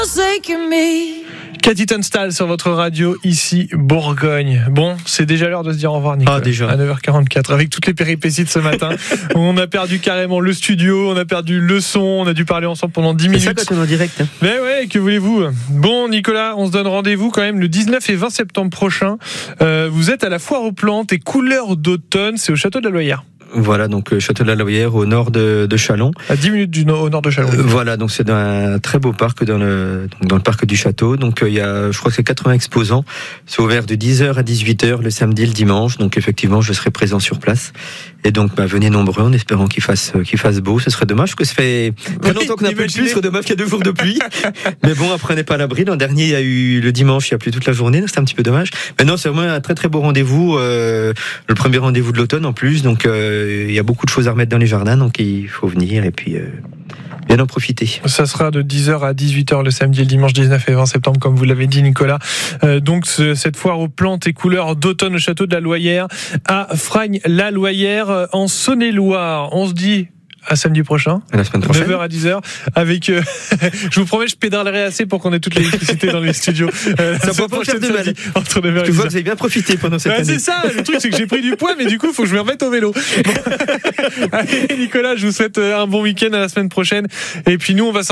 Cathy Tunstall sur votre radio, ici Bourgogne. Bon, c'est déjà l'heure de se dire au revoir, Nicolas. Ah, déjà. À 9h44, avec toutes les péripéties de ce matin. On a perdu carrément le studio, on a perdu le son, on a dû parler ensemble pendant 10 minutes. C'est ça quand on est en direct. Mais ouais, que voulez-vous? Bon, Nicolas, on se donne rendez-vous quand même le 19 et 20 septembre prochain. Vous êtes à la foire aux plantes et couleurs d'automne, c'est au château de la Loyère. Voilà, donc château de la Loyère au nord de Châlons. À 10 minutes au nord de Châlons. Voilà, donc c'est dans un très beau parc, dans le parc du château. Donc il y a, je crois que c'est 80 exposants. C'est ouvert de 10h à 18h le samedi et le dimanche. Donc effectivement, je serai présent sur place. Et donc venez nombreux en espérant qu'il fasse beau. Ce serait dommage parce que ça fait très longtemps qu'on n'a pas eu de pluie. Ce serait dommage qu'il y a 2 jours de pluie. Mais bon, après on n'est pas à l'abri. L'an dernier, il y a eu le dimanche, il y a plu toute la journée. Donc c'était un petit peu dommage. Mais non, c'est vraiment un très très beau rendez-vous. Le premier rendez-vous de l'automne en plus. Donc il y a beaucoup de choses à remettre dans les jardins, donc il faut venir et puis bien en profiter. Ça sera de 10h à 18h le samedi et le dimanche 19 et 20 septembre, comme vous l'avez dit, Nicolas. Donc cette foire aux plantes et couleurs d'automne au château de la Loyère à Fragnes-la-Loyère en Saône-et-Loire. On se dit à samedi prochain, à la semaine prochaine, 9h à 10h, avec je vous promets, je pédalerai assez pour qu'on ait toute l'électricité dans les studios. Ça peut pas faire de mal. Entre 9h et 10h. Tu vois que vous avez bien profité pendant cette année. C'est ça, le truc c'est que j'ai pris du poids, mais du coup il faut que je me remette au vélo. Bon. Allez, Nicolas, je vous souhaite un bon week-end, à la semaine prochaine, et puis nous on va